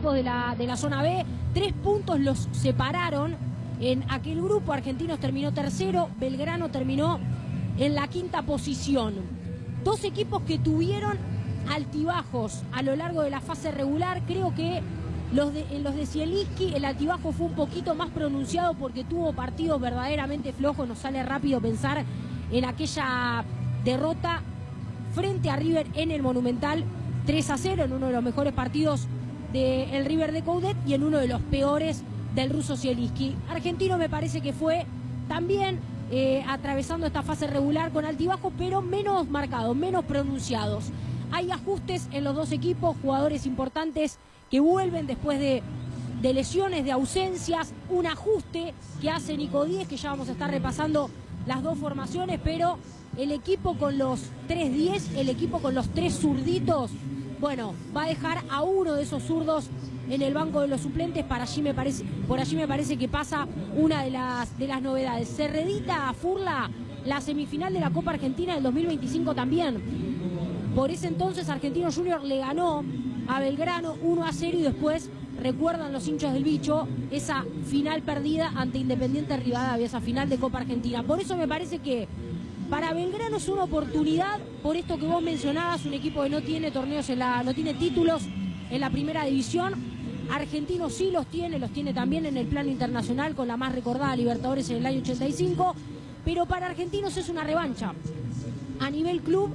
equipos de la zona B. 3 puntos los separaron en aquel grupo. Argentinos terminó tercero, Belgrano terminó en la 5ª posición. 2 equipos que tuvieron altibajos a lo largo de la fase regular. Creo que en los de Zielinski el altibajo fue un poquito más pronunciado porque tuvo partidos verdaderamente flojos. Nos sale rápido pensar en aquella derrota frente a River en el Monumental 3-0, en uno de los mejores partidos del River de Coudet y en uno de los peores del ruso Zielinski. Argentino me parece que fue también atravesando esta fase regular con altibajos, pero menos marcados, menos pronunciados. Hay ajustes en los 2 equipos, jugadores importantes que vuelven después de lesiones, de ausencias, un ajuste que hace Nico Díez, que ya vamos a estar repasando las 2 formaciones, pero el equipo con los 3-10, el equipo con los 3 zurditos, bueno, va a dejar a uno de esos zurdos en el banco de los suplentes. Por allí me parece que pasa una de las novedades. Se reedita a Furla la semifinal de la Copa Argentina del 2025 también. Por ese entonces Argentinos Juniors le ganó a Belgrano 1-0 y después, recuerdan los hinchas del bicho, esa final perdida ante Independiente Rivadavia, esa final de Copa Argentina. Por eso me parece que para Belgrano es una oportunidad, por esto que vos mencionabas, un equipo que no tiene torneos no tiene títulos en la primera división. Argentinos sí los tiene también en el plano internacional con la más recordada Libertadores en el año 85, pero para Argentinos es una revancha a nivel club,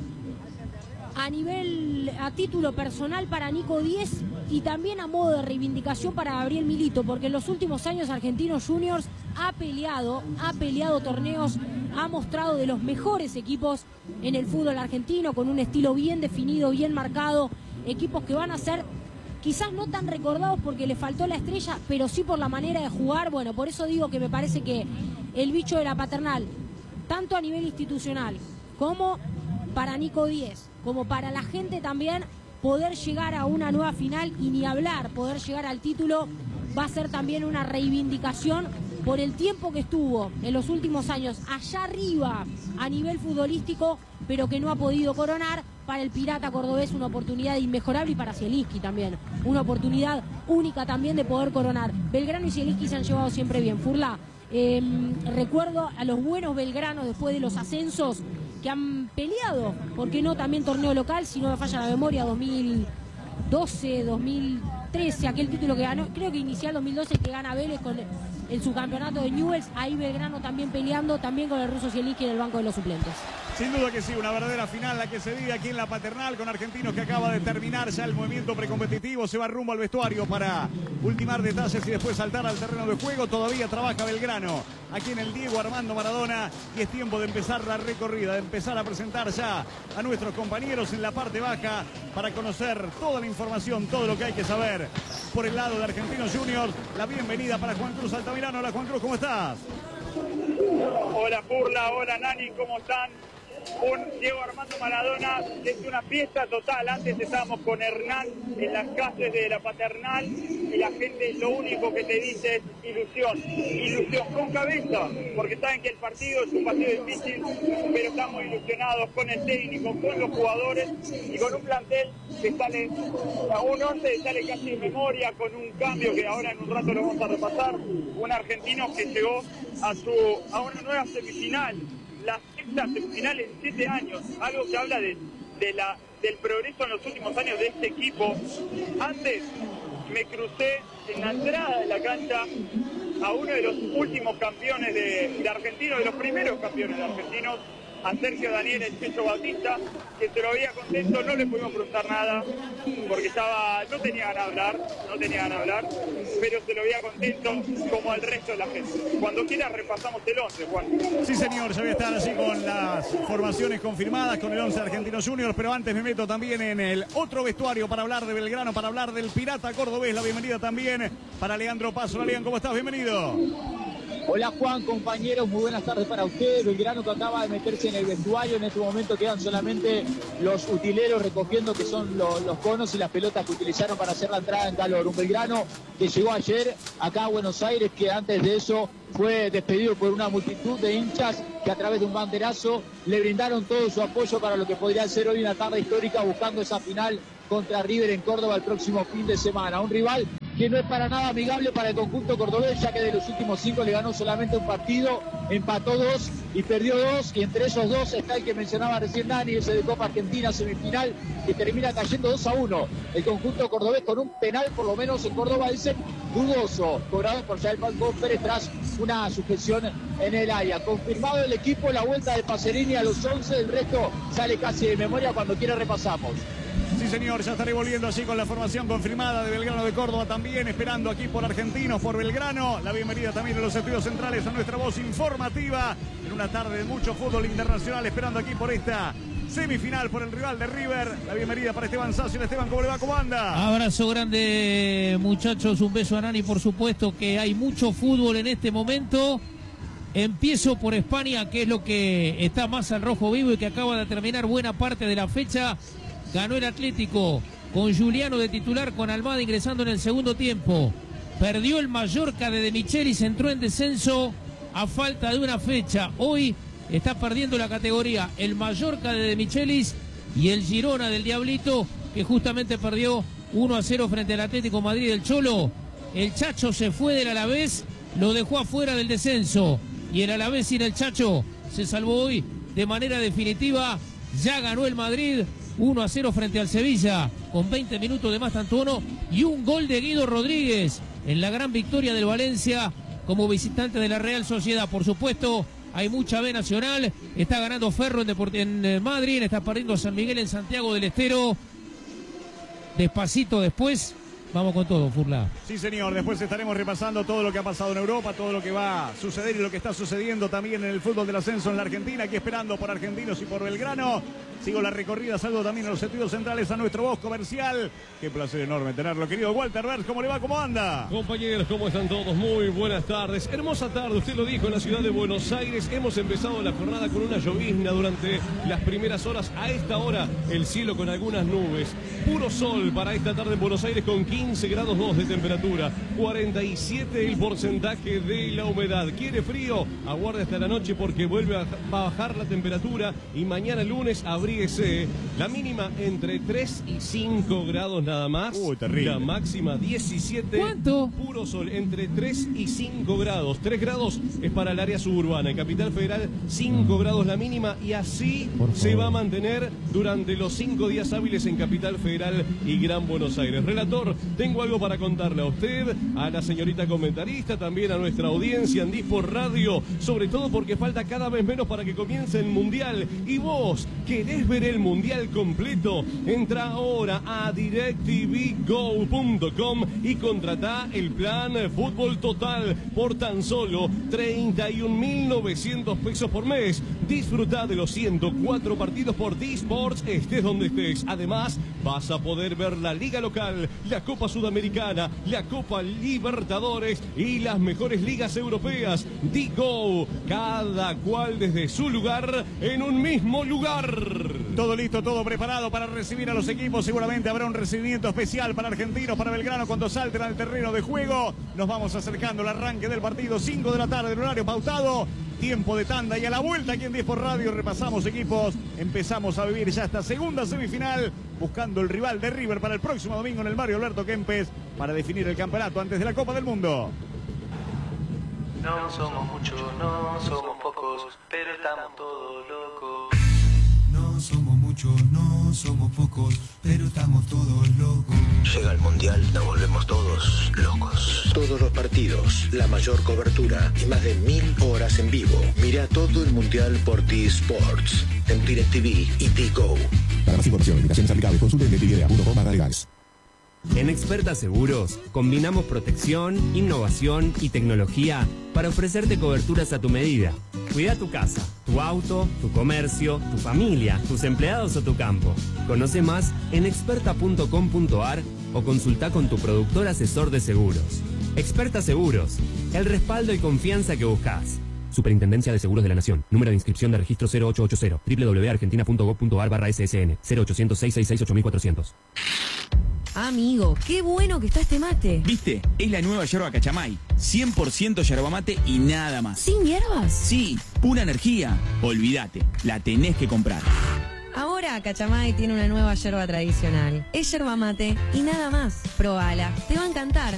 a título personal para Nico Díez y también a modo de reivindicación para Gabriel Milito, porque en los últimos años Argentinos Juniors ha peleado torneos, ha mostrado de los mejores equipos en el fútbol argentino, con un estilo bien definido, bien marcado, equipos que van a ser quizás no tan recordados porque le faltó la estrella, pero sí por la manera de jugar. Bueno, por eso digo que me parece que el bicho de la Paternal, tanto a nivel institucional como para Nico Díez, como para la gente también, poder llegar a una nueva final y ni hablar, poder llegar al título, va a ser también una reivindicación por el tiempo que estuvo en los últimos años allá arriba a nivel futbolístico, pero que no ha podido coronar. Para el Pirata cordobés una oportunidad inmejorable y para Zielinski también una oportunidad única también de poder coronar. Belgrano y Zielinski se han llevado siempre bien. Furla, recuerdo a los buenos belgranos después de los ascensos que han peleado, ¿por qué no también torneo local? Si no me falla la memoria, 2012, 2013, aquel título que ganó, creo que inicial 2012 que gana Vélez con el subcampeonato de Newell's, ahí Belgrano también peleando, también con el ruso Zielinski en el banco de los suplentes. Sin duda que sí, una verdadera final la que se vive aquí en la Paternal, con Argentinos que acaba de terminar ya el movimiento precompetitivo, se va rumbo al vestuario para ultimar detalles y después saltar al terreno de juego. Todavía trabaja Belgrano aquí en el Diego Armando Maradona y es tiempo de empezar la recorrida, de empezar a presentar ya a nuestros compañeros en la parte baja para conocer toda la información, todo lo que hay que saber por el lado de Argentinos Juniors. La bienvenida para Juan Cruz Altamirano. Hola Juan Cruz, ¿cómo estás? Hola Furla, hola Nani, ¿cómo están? Un Diego Armando Maradona, es una fiesta total. Antes estábamos con Hernán en las calles de la Paternal y la gente lo único que te dice es ilusión con cabeza, porque saben que el partido es un partido difícil, pero estamos ilusionados con el técnico, con los jugadores y con un plantel que sale a un 11, sale casi en memoria, con un cambio que ahora en un rato lo vamos a repasar. Un argentino que llegó a una nueva semifinal, la sexta semifinal en 7 años, algo que habla del progreso en los últimos años de este equipo. Antes me crucé en la entrada de la cancha a uno de los últimos campeones de Argentinos, de los primeros campeones de Argentinos, a Sergio Daniel El Checho Bautista, que se lo veía contento. No le pudimos preguntar nada porque no tenía ganas de hablar, pero se lo veía contento como al resto de la gente. Cuando quiera repasamos el 11, Juan. Sí señor, ya voy a estar así con las formaciones confirmadas, con el 11 Argentinos Juniors, pero antes me meto también en el otro vestuario para hablar de Belgrano, para hablar del Pirata cordobés. La bienvenida también para Leandro Paso. Hola Leandro, ¿cómo estás? Bienvenido. Hola Juan, compañeros, muy buenas tardes para ustedes. Belgrano que acaba de meterse en el vestuario, en este momento quedan solamente los utileros recogiendo que son los conos y las pelotas que utilizaron para hacer la entrada en calor. Un Belgrano que llegó ayer acá a Buenos Aires, que antes de eso fue despedido por una multitud de hinchas que a través de un banderazo le brindaron todo su apoyo para lo que podría ser hoy una tarde histórica, buscando esa final contra River en Córdoba el próximo fin de semana. Un rival que no es para nada amigable para el conjunto cordobés, ya que de los últimos 5 le ganó solamente un partido, empató 2 y perdió 2, y entre esos 2 está el que mencionaba recién Dani, ese de Copa Argentina semifinal, que termina cayendo 2-1. El conjunto cordobés con un penal, por lo menos en Córdoba dicen, dudoso, cobrado por Jair Pérez tras una sujeción en el área. Confirmado el equipo, la vuelta de Pacerini a los 11, el resto sale casi de memoria, cuando quiera repasamos. Sí, señor, ya estaré volviendo así con la formación confirmada de Belgrano de Córdoba también, esperando aquí por Argentinos, por Belgrano. La bienvenida también en los estudios centrales a nuestra voz informativa en una tarde de mucho fútbol internacional, esperando aquí por esta semifinal por el rival de River. La bienvenida para Esteban Sacio. Esteban, ¿cómo le va? ¿Cómo anda? Abrazo grande, muchachos, un beso a Nani, por supuesto que hay mucho fútbol en este momento. Empiezo por España, que es lo que está más al rojo vivo y que acaba de terminar buena parte de la fecha. Ganó el Atlético con Giuliano de titular, con Almada ingresando en el segundo tiempo. Perdió el Mallorca de Michelis, entró en descenso a falta de una fecha. Hoy está perdiendo la categoría el Mallorca de Michelis y el Girona del Diablito, que justamente perdió 1-0 frente al Atlético Madrid del Cholo. El Chacho se fue del Alavés, lo dejó afuera del descenso, y el Alavés sin el Chacho se salvó hoy de manera definitiva. Ya ganó el Madrid 1-0 frente al Sevilla, con 20 minutos de más tanto uno, y un gol de Guido Rodríguez en la gran victoria del Valencia como visitante de la Real Sociedad. Por supuesto, hay mucha B nacional. Está ganando Ferro en Madrid, está perdiendo San Miguel en Santiago del Estero. Despacito después. Vamos con todo, Furla. Sí, señor. Después estaremos repasando todo lo que ha pasado en Europa, todo lo que va a suceder y lo que está sucediendo también en el fútbol del ascenso en la Argentina. Aquí esperando por Argentinos y por Belgrano. Sigo la recorrida. Saludo también a los estudios centrales, a nuestro voz comercial. Qué placer enorme tenerlo, querido Walter Berz. ¿Cómo le va? ¿Cómo anda? Compañeros, ¿cómo están todos? Muy buenas tardes. Hermosa tarde, usted lo dijo, en la ciudad de Buenos Aires. Hemos empezado la jornada con una llovizna durante las primeras horas. A esta hora, el cielo con algunas nubes. Puro sol para esta tarde en Buenos Aires, con 15 grados 2 de temperatura. 47 el porcentaje de la humedad. ¿Quiere frío? Aguarde hasta la noche, porque vuelve a bajar la temperatura. Y mañana lunes, abríguese. La mínima entre 3 y 5 grados nada más. Uy, terrible. La máxima 17. ¿Cuánto? Puro sol, entre 3 y 5 grados. 3 grados es para el área suburbana. En Capital Federal, 5 grados la mínima. Y así se va a mantener durante los 5 días hábiles en Capital Federal y Gran Buenos Aires. Relator, tengo algo para contarle a usted, a la señorita comentarista, también a nuestra audiencia en Dispor Radio. Sobre todo porque falta cada vez menos para que comience el Mundial. Y vos, ¿querés ver el Mundial completo? Entra ahora a DirecTVGo.com y contratá el plan Fútbol Total por tan solo 31.900 pesos por mes. Disfruta de los 104 partidos por D-Sports, estés donde estés. Además, vas a poder ver la Liga Local, la Copa Sudamericana, la Copa Libertadores y las mejores ligas europeas. D-Go, cada cual desde su lugar, en un mismo lugar. Todo listo, todo preparado para recibir a los equipos. Seguramente habrá un recibimiento especial para Argentinos, para Belgrano, cuando salten al terreno de juego. Nos vamos acercando al arranque del partido, 5 de la tarde, el horario pautado. Tiempo de tanda, y a la vuelta aquí en Dispor Radio repasamos equipos. Empezamos a vivir ya esta segunda semifinal, buscando el rival de River para el próximo domingo en el Mario Alberto Kempes, para definir el campeonato antes de la Copa del Mundo. No somos muchos, no somos pocos, pero estamos todos locos. No somos muchos, no somos pocos, pero estamos todos locos. Llega el Mundial, nos volvemos todos locos. Todos los partidos, la mayor cobertura y más de 1000 horas en vivo. Mira todo el Mundial por T-Sports, en DirecTV y T-Go. Para más información e invitaciones aplicables, consulte en dtvdea.com/legales. En Experta Seguros combinamos protección, innovación y tecnología para ofrecerte coberturas a tu medida. Cuida tu casa, tu auto, tu comercio, tu familia, tus empleados o tu campo. Conoce más en experta.com.ar o consulta con tu productor asesor de seguros. Experta Seguros, el respaldo y confianza que buscas. Superintendencia de Seguros de la Nación. Número de inscripción de registro 0880. www.argentina.gov.ar/ssn 0800-666-8400. Amigo, qué bueno que está este mate. ¿Viste? Es la nueva yerba Cachamay. 100% yerba mate y nada más. ¿Sin hierbas? Sí, pura energía. Olvídate, la tenés que comprar. Ahora Cachamay tiene una nueva yerba tradicional. Es yerba mate y nada más. Probala, te va a encantar.